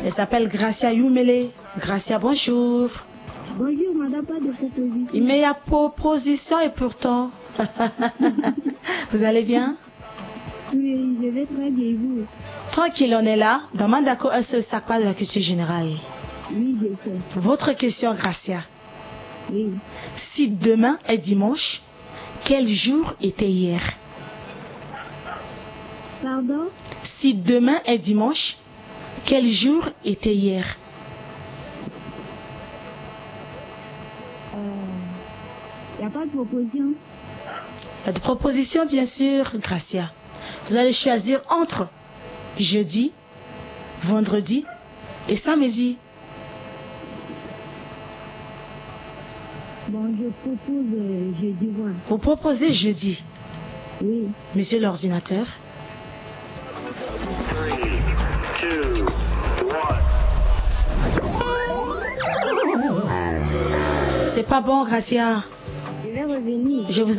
Elle s'appelle Gracia Youmele. Gracia, bonjour. Bonjour, madame, pas de proposition. Mais il y a proposition et pourtant. Vous allez bien? Oui, je vais très bien, vous. Tranquille, on est là. Dans Mandako, un seul sac, pas de la culture générale. Oui, je sais. Votre question, Gracia. Oui. Si demain est dimanche, quel jour était hier? Pardon? Si demain est dimanche, quel jour était hier? Il n'y a pas de proposition? Il y a de propositions, bien sûr, Gracia. Vous allez choisir entre jeudi, vendredi et samedi. Bon, je propose jeudi. Voilà. Vous proposez jeudi. Oui. Monsieur l'ordinateur. 3, 2, 1. C'est pas bon, Gracia. Je vais revenir. Je vous